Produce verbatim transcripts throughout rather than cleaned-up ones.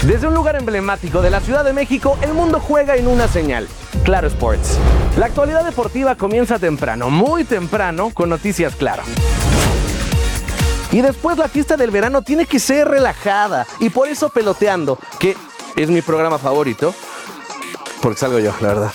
Desde un lugar emblemático de la Ciudad de México, el mundo juega en una señal: Claro Sports. La actualidad deportiva comienza temprano, muy temprano, con noticias Claro. Y después la fiesta del verano tiene que ser relajada. Y por eso Peloteando, que es mi programa favorito, porque salgo yo, la verdad.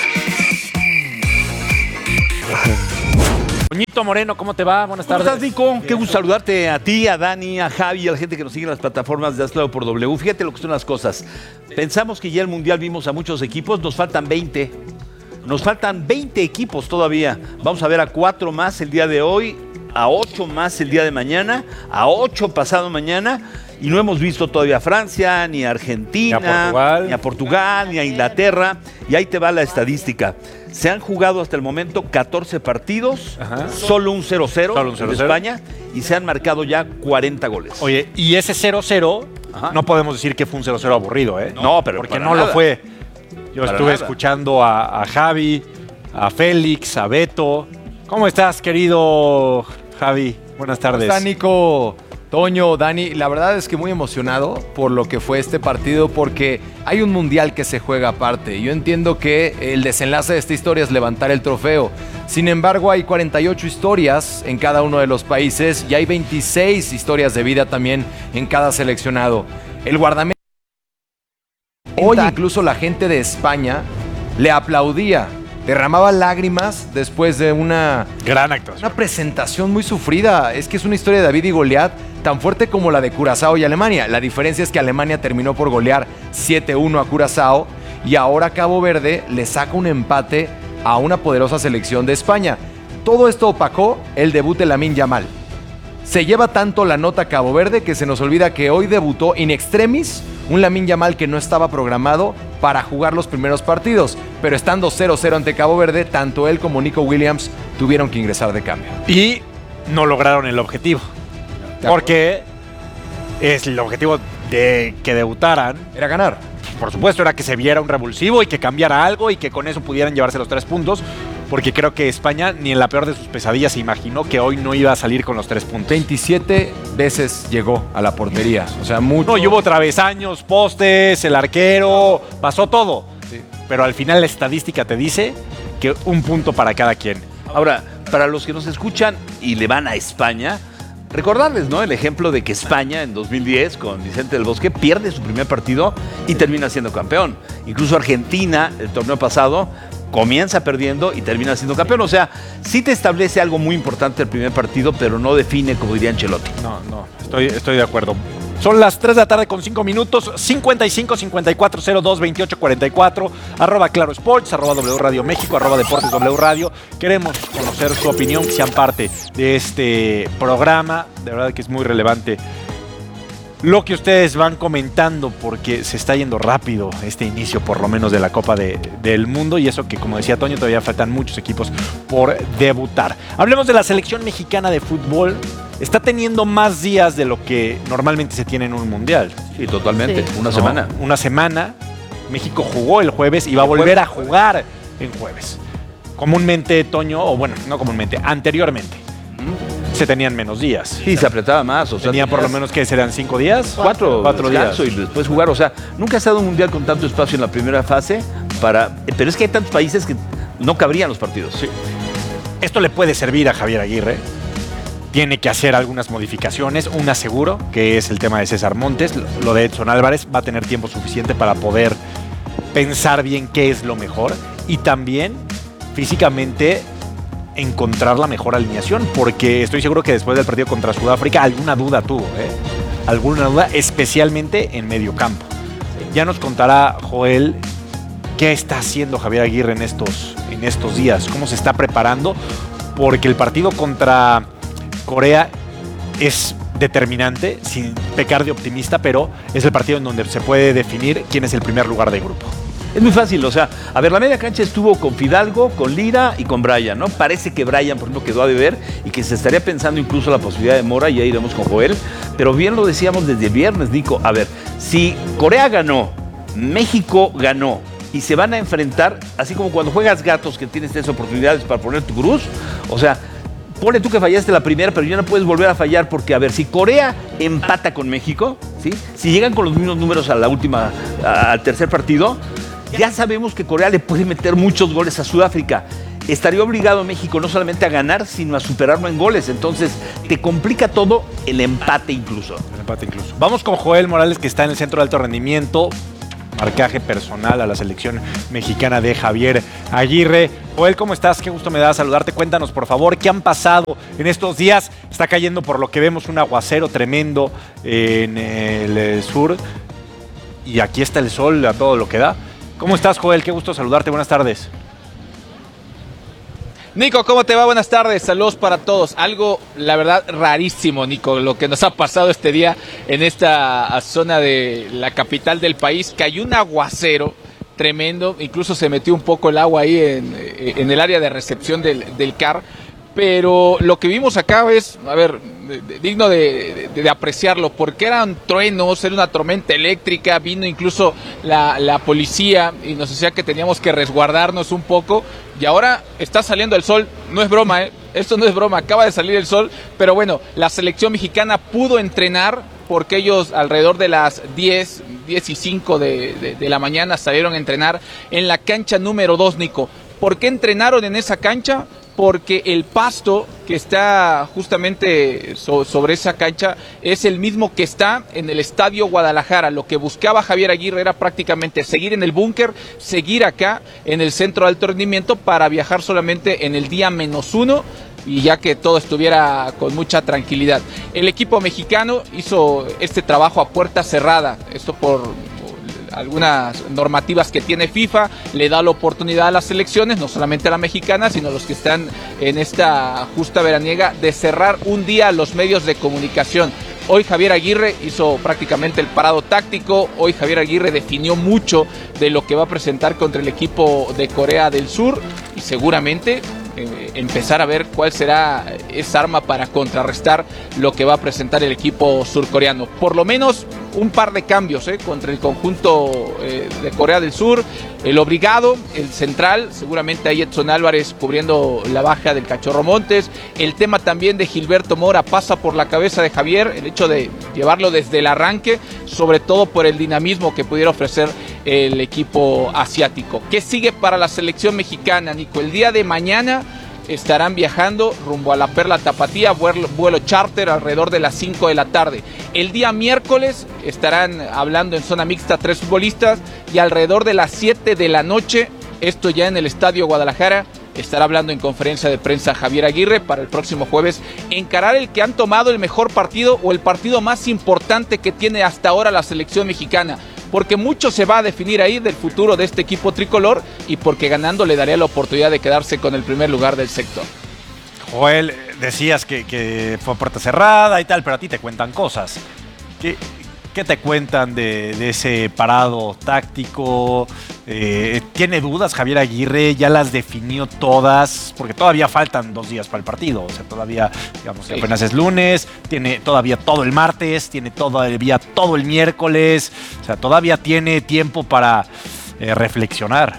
Toñito Moreno, ¿cómo te va? Buenas tardes. ¿Cómo estás, Nico? Qué gusto saludarte a ti, a Dani, a Javi y a la gente que nos sigue en las plataformas de Haz Claro por W. Fíjate lo que son las cosas. Pensamos que ya el Mundial vimos a muchos equipos, nos faltan veinte. Nos faltan veinte equipos todavía. Vamos a ver a cuatro más el día de hoy, a ocho más el día de mañana, a ocho pasado mañana. Y no hemos visto todavía a Francia, ni a Argentina, ni a Portugal, ni a, Portugal, ni a Inglaterra. Y ahí te va la estadística. Se han jugado hasta el momento catorce partidos, Ajá. solo un cero cero en España, y se han marcado ya cuarenta goles. Oye, y ese cero cero, Ajá. no podemos decir que fue un cero cero aburrido, ¿eh? No, pero porque para no nada. lo fue. Yo Para estuve nada. escuchando a, a Javi, a Félix, a Beto. ¿Cómo estás, querido Javi? Buenas tardes. ¿Cómo está, Nico? Toño, Dani, la verdad es que muy emocionado por lo que fue este partido, porque hay un mundial que se juega aparte. Yo entiendo que el desenlace de esta historia es levantar el trofeo. Sin embargo, hay cuarenta y ocho historias en cada uno de los países y hay veintiséis historias de vida también en cada seleccionado. El guardameta, hoy incluso la gente de España le aplaudía, derramaba lágrimas después de una Gran actuación. Una presentación muy sufrida. Es que es una historia de David y Goliat tan fuerte como la de Curazao y Alemania. La diferencia es que Alemania terminó por golear siete uno a Curazao y ahora Cabo Verde le saca un empate a una poderosa selección de España. Todo esto opacó el debut de Lamine Yamal. Se lleva tanto la nota Cabo Verde que se nos olvida que hoy debutó in extremis un Lamine Yamal que no estaba programado para jugar los primeros partidos, pero estando cero cero ante Cabo Verde, tanto él como Nico Williams tuvieron que ingresar de cambio. Y no lograron el objetivo. Porque es el objetivo de que debutaran. Era ganar. Por supuesto, era que se viera un revulsivo y que cambiara algo y que con eso pudieran llevarse los tres puntos. Porque creo que España, ni en la peor de sus pesadillas, se imaginó que hoy no iba a salir con los tres puntos. veintisiete veces llegó a la portería. O sea, mucho. No, y hubo travesaños, postes, el arquero, pasó todo. Sí. Pero al final la estadística te dice que un punto para cada quien. Ahora, para los que nos escuchan y le van a España, recordarles, ¿no? El ejemplo de que España en dos mil diez con Vicente del Bosque pierde su primer partido y termina siendo campeón. Incluso Argentina, el torneo pasado, comienza perdiendo y termina siendo campeón. O sea, sí te establece algo muy importante el primer partido, pero no define, como diría Ancelotti. No, no, estoy, estoy de acuerdo. Son las tres de la tarde con cinco minutos, cincuenta y cinco, cincuenta y cuatro, cero dos, veintiocho, cuarenta y cuatro, arroba Claro Sports, arroba W Radio México, arroba Deportes W Radio. Queremos conocer su opinión, que sean parte de este programa. De verdad que es muy relevante lo que ustedes van comentando, porque se está yendo rápido este inicio, por lo menos de la Copa de, del Mundo, y eso que, como decía Toño, todavía faltan muchos equipos por debutar. Hablemos de la selección mexicana de fútbol. Está teniendo más días de lo que normalmente se tiene en un mundial. Sí, totalmente. Sí. Una ¿No? semana. Una semana. México jugó el jueves y va a volver a jugar en jueves. Comúnmente, Toño, o bueno, no comúnmente, anteriormente, se tenían menos días. Sí, se apretaba más. O sea, Tenía por lo tenías menos que serán cinco días. cuatro, cuatro días. descanso y después jugar. O sea, nunca ha estado un mundial con tanto espacio en la primera fase. Para, pero es que hay tantos países que no cabrían los partidos. Sí. Esto le puede servir a Javier Aguirre. Tiene que hacer algunas modificaciones. Una seguro, que es el tema de César Montes. Lo de Edson Álvarez va a tener tiempo suficiente para poder pensar bien qué es lo mejor. Y también, físicamente, encontrar la mejor alineación. Porque estoy seguro que después del partido contra Sudáfrica, alguna duda tuvo, ¿eh? Alguna duda, especialmente en medio campo. Ya nos contará Joel qué está haciendo Javier Aguirre en estos, en estos días. Cómo se está preparando. Porque el partido contra Corea es determinante, sin pecar de optimista, pero es el partido en donde se puede definir quién es el primer lugar de grupo. Es muy fácil, o sea, a ver, la media cancha estuvo con Fidalgo, con Lira y con Brian, ¿no? Parece que Brian, por ejemplo, quedó a deber y que se estaría pensando incluso la posibilidad de Mora, y ya iremos con Joel, pero bien lo decíamos desde el viernes, Nico. A ver, si Corea ganó, México ganó y se van a enfrentar, así como cuando juegas gatos que tienes tres oportunidades para poner tu cruz, o sea, Pone tú que fallaste la primera, pero ya no puedes volver a fallar porque, a ver, si Corea empata con México, ¿sí? Si llegan con los mismos números a la última, a- al tercer partido, ya sabemos que Corea le puede meter muchos goles a Sudáfrica. Estaría obligado México no solamente a ganar, sino a superarlo en goles. Entonces, te complica todo el empate incluso. El empate incluso. Vamos con Joel Morales, que está en el centro de alto rendimiento. Marcaje personal a la selección mexicana de Javier Aguirre. Joel, ¿cómo estás? Qué gusto me da saludarte. Cuéntanos, por favor, ¿qué han pasado en estos días? Está cayendo, por lo que vemos, un aguacero tremendo en el sur. Y aquí está el sol a todo lo que da. ¿Cómo estás, Joel? Qué gusto saludarte. Buenas tardes. Nico, ¿cómo te va? Buenas tardes, saludos para todos. Algo, la verdad, rarísimo, Nico, lo que nos ha pasado este día en esta zona de la capital del país. Cayó un aguacero tremendo, incluso se metió un poco el agua ahí en, en el área de recepción del, del C A R. Pero lo que vimos acá es, a ver, digno de, de, de apreciarlo, porque eran truenos, era una tormenta eléctrica, vino incluso la, la policía y nos decía que teníamos que resguardarnos un poco, y ahora está saliendo el sol, no es broma, ¿eh? Esto no es broma, acaba de salir el sol, pero bueno, la selección mexicana pudo entrenar, porque ellos alrededor de las diez, diez y cinco de, de, de la mañana salieron a entrenar en la cancha número dos, Nico. ¿Por qué entrenaron en esa cancha? Porque el pasto que está justamente so, sobre esa cancha es el mismo que está en el Estadio Guadalajara. Lo que buscaba Javier Aguirre era prácticamente seguir en el búnker, seguir acá en el centro de alto rendimiento para viajar solamente en el día menos uno y ya que todo estuviera con mucha tranquilidad. El equipo mexicano hizo este trabajo a puerta cerrada, esto por algunas normativas que tiene FIFA, le da la oportunidad a las selecciones, no solamente a la mexicana, sino a los que están en esta justa veraniega, de cerrar un día los medios de comunicación. Hoy Javier Aguirre hizo prácticamente el parado táctico, hoy Javier Aguirre definió mucho de lo que va a presentar contra el equipo de Corea del Sur y seguramente eh, empezar a ver cuál será esa arma para contrarrestar lo que va a presentar el equipo surcoreano. Por lo menos un par de cambios eh, contra el conjunto eh, de Corea del Sur. El obligado, el central, seguramente ahí Edson Álvarez cubriendo la baja del Cachorro Montes. El tema también de Gilberto Mora pasa por la cabeza de Javier, el hecho de llevarlo desde el arranque, sobre todo por el dinamismo que pudiera ofrecer el equipo asiático. ¿Qué sigue para la selección mexicana, Nico? El día de mañana estarán viajando rumbo a la Perla Tapatía, vuelo, vuelo charter alrededor de las cinco de la tarde. El día miércoles estarán hablando en zona mixta tres futbolistas y alrededor de las siete de la noche, esto ya en el Estadio Guadalajara, estará hablando en conferencia de prensa Javier Aguirre para el próximo jueves encarar el que han tomado el mejor partido o el partido más importante que tiene hasta ahora la selección mexicana. Porque mucho se va a definir ahí del futuro de este equipo tricolor y porque ganando le daría la oportunidad de quedarse con el primer lugar del sector. Joel, decías que, que fue a puerta cerrada y tal, pero a ti te cuentan cosas. ¿Qué, qué te cuentan de, de ese parado táctico? Eh, ¿Tiene dudas Javier Aguirre? ¿Ya las definió todas? Porque todavía faltan dos días para el partido. O sea, todavía, digamos, Sí. apenas es lunes, tiene todavía todo el martes, tiene todavía todo el miércoles. O sea, todavía tiene tiempo para eh, reflexionar.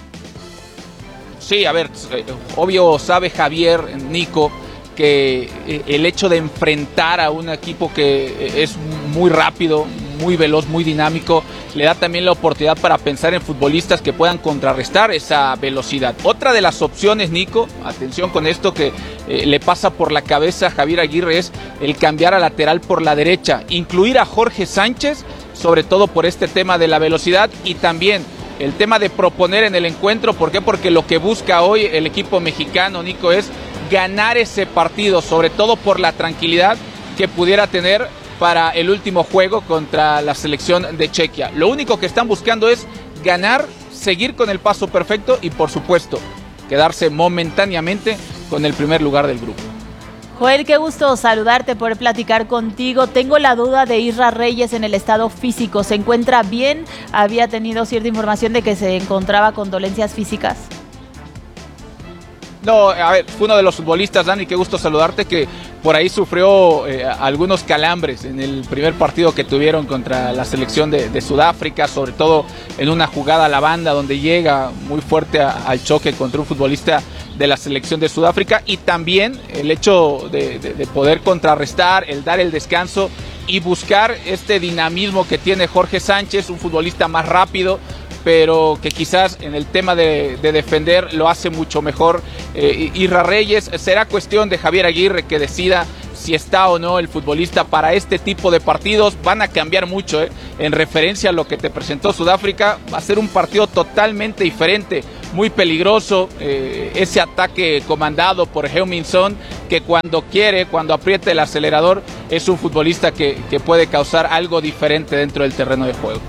Sí, a ver, eh, obvio sabe Javier, Nico, que eh, el hecho de enfrentar a un equipo que eh, es muy rápido, muy veloz, muy dinámico, le da también la oportunidad para pensar en futbolistas que puedan contrarrestar esa velocidad. Otra de las opciones, Nico, atención con esto que eh, le pasa por la cabeza a Javier Aguirre, es el cambiar a lateral por la derecha, incluir a Jorge Sánchez, sobre todo por este tema de la velocidad y también el tema de proponer en el encuentro. ¿Por qué? Porque lo que busca hoy el equipo mexicano, Nico, es ganar ese partido, sobre todo por la tranquilidad que pudiera tener para el último juego contra la selección de Chequia. Lo único que están buscando es ganar, seguir con el paso perfecto y, por supuesto, quedarse momentáneamente con el primer lugar del grupo. Joel, qué gusto saludarte, poder platicar contigo. Tengo la duda de Isra Reyes en el estado físico. ¿Se encuentra bien? Había tenido cierta información de que se encontraba con dolencias físicas. No, a ver, fue uno de los futbolistas, Dani, qué gusto saludarte, que por ahí sufrió eh, algunos calambres en el primer partido que tuvieron contra la selección de, de Sudáfrica, sobre todo en una jugada a la banda donde llega muy fuerte a, al choque contra un futbolista de la selección de Sudáfrica, y también el hecho de, de, de poder contrarrestar, el dar el descanso y buscar este dinamismo que tiene Jorge Sánchez, un futbolista más rápido, pero que quizás en el tema de, de defender lo hace mucho mejor eh, Isra Reyes. Será cuestión de Javier Aguirre que decida si está o no el futbolista para este tipo de partidos. Van a cambiar mucho, ¿eh? En referencia a lo que te presentó Sudáfrica, va a ser un partido totalmente diferente, muy peligroso, eh, ese ataque comandado por Heung-min Son, que cuando quiere, cuando aprieta el acelerador, es un futbolista que, que puede causar algo diferente dentro del terreno de juego.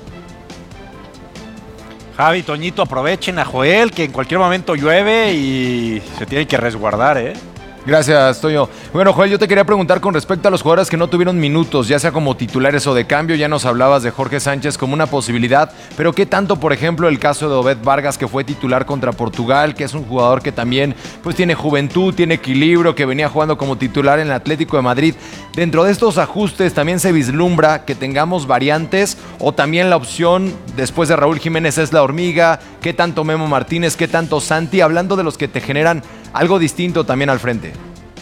Javi, Toñito, aprovechen a Joel, que en cualquier momento llueve y se tiene que resguardar, ¿eh? Gracias, Toño. Bueno, Joel, yo te quería preguntar con respecto a los jugadores que no tuvieron minutos, ya sea como titulares o de cambio. Ya nos hablabas de Jorge Sánchez como una posibilidad, pero ¿qué tanto, por ejemplo, el caso de Obed Vargas, que fue titular contra Portugal, que es un jugador que también pues tiene juventud, tiene equilibrio, que venía jugando como titular en el Atlético de Madrid? Dentro de estos ajustes, ¿también se vislumbra que tengamos variantes, o también la opción después de Raúl Jiménez es la hormiga? ¿Qué tanto Memo Martínez? ¿Qué tanto Santi? Hablando de los que te generan algo distinto también al frente.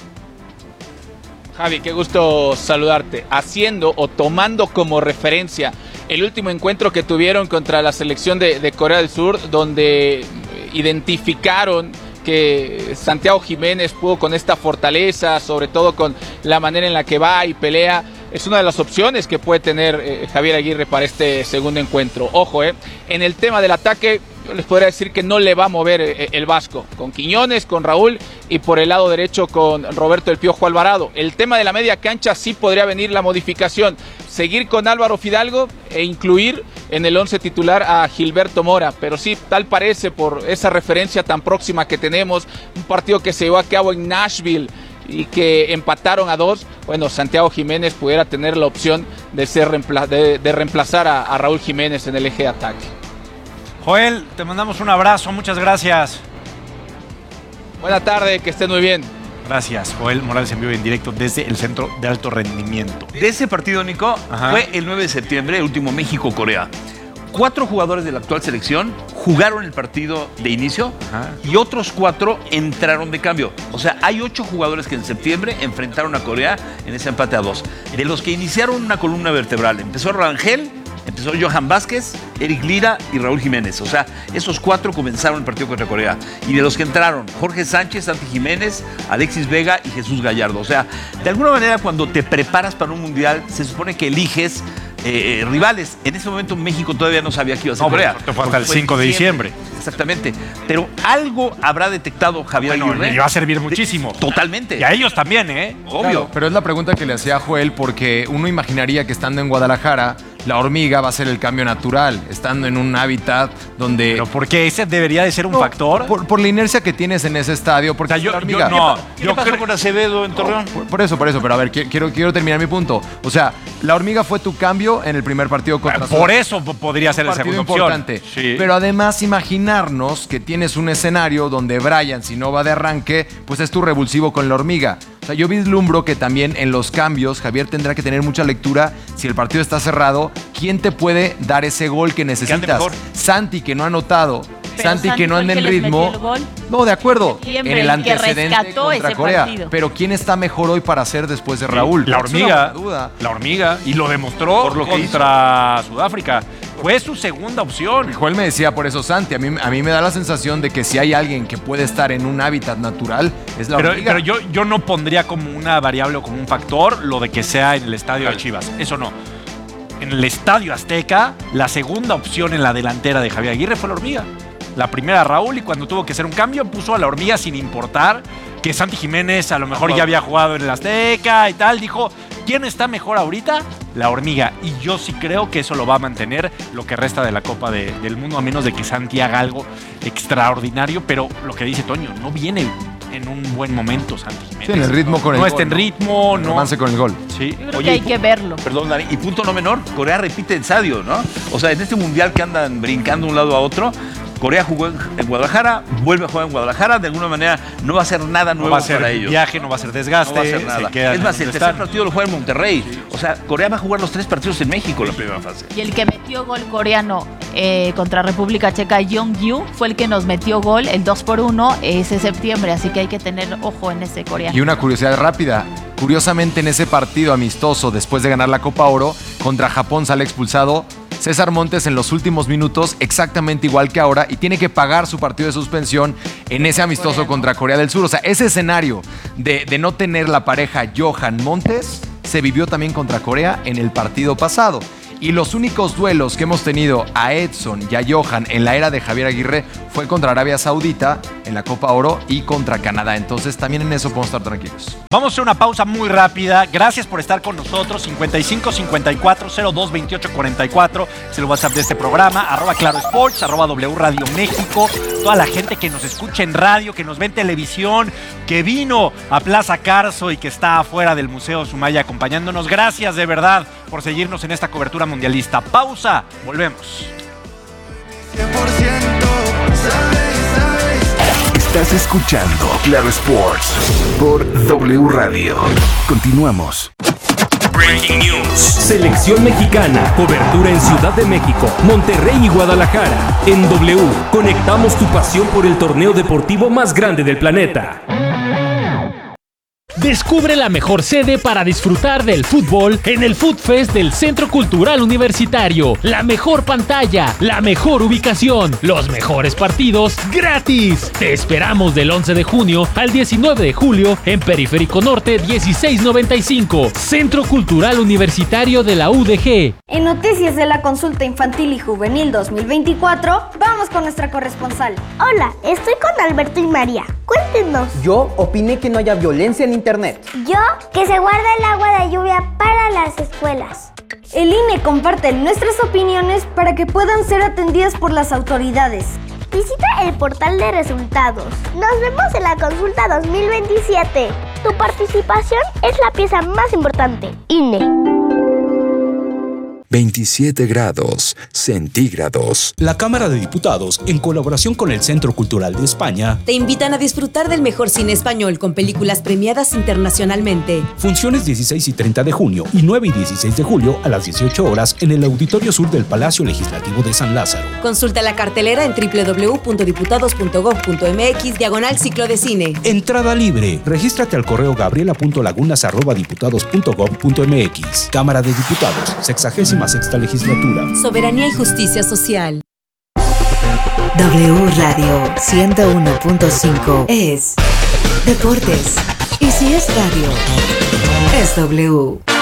Javi, qué gusto saludarte. Haciendo o tomando como referencia el último encuentro que tuvieron contra la selección de, de Corea del Sur, donde identificaron que Santiago Jiménez pudo con esta fortaleza, sobre todo con la manera en la que va y pelea. Es una de las opciones que puede tener eh, Javier Aguirre para este segundo encuentro. Ojo, eh, en el tema del ataque, yo les podría decir que no le va a mover eh, el Vasco. Con Quiñones, con Raúl, y por el lado derecho con Roberto El Piojo Alvarado. El tema de la media cancha sí podría venir la modificación. Seguir con Álvaro Fidalgo e incluir en el once titular a Gilberto Mora. Pero sí, tal parece, por esa referencia tan próxima que tenemos, un partido que se llevó a cabo en Nashville y que empataron a dos, bueno, Santiago Jiménez pudiera tener la opción de, ser reempla de, de reemplazar a, a Raúl Jiménez en el eje de ataque. Joel, te mandamos un abrazo, muchas gracias. Buena tarde, que estén muy bien. Gracias, Joel Morales en vivo y en directo desde el Centro de Alto Rendimiento. De ese partido, Nico, Ajá. fue el nueve de septiembre, el último México-Corea. Cuatro jugadores de la actual selección jugaron el partido de inicio Ajá. y otros cuatro entraron de cambio. O sea, hay ocho jugadores que en septiembre enfrentaron a Corea en ese empate a dos. De los que iniciaron una columna vertebral, empezó Rangel, empezó Johan Vázquez, Eric Lira y Raúl Jiménez. O sea, esos cuatro comenzaron el partido contra Corea. Y de los que entraron, Jorge Sánchez, Santi Jiménez, Alexis Vega y Jesús Gallardo. O sea, de alguna manera, cuando te preparas para un mundial, se supone que eliges eh, rivales. En ese momento México todavía no sabía que iba a ser no, Corea. Te fue hasta el cinco de diciembre. Exactamente. Pero algo habrá detectado Javier bueno, Aguirre. Le va a servir muchísimo. De, totalmente. Y a ellos también, ¿eh? Obvio. Claro, pero es la pregunta que le hacía a Joel, porque uno imaginaría que estando en Guadalajara, la hormiga va a ser el cambio natural, estando en un hábitat donde... ¿Pero por qué ese debería de ser un no, factor? Por, por la inercia que tienes en ese estadio, porque o sea, yo, la hormiga... Yo, no, ¿Qué yo pasó con Acevedo en Torreón? No, por, por eso, por eso, pero a ver, quiero, quiero terminar mi punto. O sea, la hormiga fue tu cambio en el primer partido contra... Por eso podría ser la segunda opción. Importante. Sí. Pero además imaginarnos que tienes un escenario donde Brian, si no va de arranque, pues es tu revulsivo con la hormiga. O sea, yo vislumbro que también en los cambios Javier tendrá que tener mucha lectura. Si el partido está cerrado, ¿quién te puede dar ese gol que necesitas? Santi, que no ha anotado. Pero Santi, Santi que no anda en ritmo. No, de acuerdo. Siempre, en el antecedente que contra ese Corea. Partido. Pero ¿quién está mejor hoy para hacer después de Raúl? La hormiga. Duda. La hormiga. Y lo demostró por lo contra hizo. Sudáfrica. Fue su segunda opción. Joel me decía por eso, Santi, a mí, a mí me da la sensación de que si hay alguien que puede estar en un hábitat natural, es la pero, hormiga. Pero yo, yo no pondría como una variable o como un factor lo de que sea en el estadio de Chivas. Eso no. En el Estadio Azteca, la segunda opción en la delantera de Javier Aguirre fue la hormiga. La primera Raúl, y cuando tuvo que hacer un cambio puso a la hormiga sin importar que Santi Jiménez a lo mejor ya había jugado en el Azteca y tal. Dijo, ¿quién está mejor ahorita? La hormiga. Y yo sí creo que eso lo va a mantener lo que resta de la Copa de, del Mundo, a menos de que Santi haga algo extraordinario. Pero lo que dice Toño, no viene en un buen momento Santi Jiménez. Sí, en el ritmo con el no gol. No está en ritmo, el no. Romance con el gol. Sí. Yo creo Oye, que hay que verlo. Perdón, Dani. Y punto no menor, Corea repite estadio, ¿no? O sea, en este mundial que andan brincando de un lado a otro, Corea jugó en, en Guadalajara, vuelve a jugar en Guadalajara, de alguna manera no va a ser nada nuevo No va a ser para ellos. viaje, no va a ser desgaste. No va a ser nada. Se quedan Es más, el donde tercer están. partido lo juega en Monterrey. O sea, Corea va a jugar los tres partidos en México en la primera fase. Y el que metió gol coreano eh, contra República Checa, Jong-Yu, fue el que nos metió gol, el dos por uno, ese septiembre, así que hay que tener ojo en ese coreano. Y una curiosidad rápida. Curiosamente, en ese partido amistoso, después de ganar la Copa Oro, contra Japón sale expulsado César Montes en los últimos minutos, exactamente igual que ahora, y tiene que pagar su partido de suspensión en ese amistoso Coreano. contra Corea del Sur. O sea, ese escenario de, de no tener la pareja Johan Montes se vivió también contra Corea en el partido pasado. Y los únicos duelos que hemos tenido a Edson y a Johan en la era de Javier Aguirre fue contra Arabia Saudita en la Copa Oro y contra Canadá. Entonces también en eso podemos estar tranquilos. Vamos a hacer una pausa muy rápida. Gracias por estar con nosotros. cincuenta y cinco cincuenta y cuatro cero dos veintiocho cuarenta y cuatro es el WhatsApp de este programa. Arroba Claro Sports, arroba W Radio México. Toda la gente que nos escucha en radio, que nos ve en televisión, que vino a Plaza Carso y que está afuera del Museo Sumaya acompañándonos. Gracias de verdad por seguirnos en esta cobertura mundialista. Pausa, volvemos. cien por ciento, sabes, sabes. Estás escuchando Claro Sports por W Radio. Continuamos. Breaking News. Selección mexicana, cobertura en Ciudad de México, Monterrey y Guadalajara. En W, conectamos tu pasión por el torneo deportivo más grande del planeta. Descubre la mejor sede para disfrutar del fútbol en el Food Fest del Centro Cultural Universitario. La mejor pantalla, la mejor ubicación, los mejores partidos gratis. Te esperamos del once de junio al diecinueve de julio en Periférico Norte dieciséis noventa y cinco, Centro Cultural Universitario de la U D G. En noticias de la consulta infantil y juvenil dos mil veinticuatro, vamos con nuestra corresponsal. Hola, estoy con Alberto y María. Cuéntenos. Yo opiné que no haya violencia en internet. Yo, que se guarde el agua de lluvia para las escuelas. El I N E comparte nuestras opiniones para que puedan ser atendidas por las autoridades. Visita el portal de resultados. Nos vemos en la consulta dos mil veintisiete. Tu participación es la pieza más importante. I N E. veintisiete grados centígrados. La Cámara de Diputados, en colaboración con el Centro Cultural de España, te invitan a disfrutar del mejor cine español con películas premiadas internacionalmente. Funciones dieciséis y treinta de junio y nueve y dieciséis de julio a las dieciocho horas en el Auditorio Sur del Palacio Legislativo de San Lázaro. Consulta la cartelera en doble u doble u doble u punto diputados punto gob punto m x diagonal ciclo de cine. Entrada libre. Regístrate al correo gabriela punto lagunas arroba diputados punto gob punto m x. Cámara de Diputados, sexagésima sexta legislatura. Soberanía y justicia social. W Radio ciento uno punto cinco es Deportes. Y si es radio, es W.